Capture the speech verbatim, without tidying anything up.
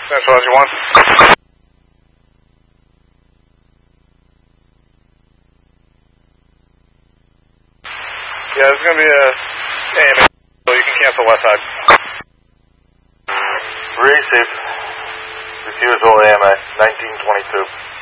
That's what you want. Yeah, there's going to be a A M A, so you can cancel west side. Receive. Refusal A M A, nineteen twenty-two.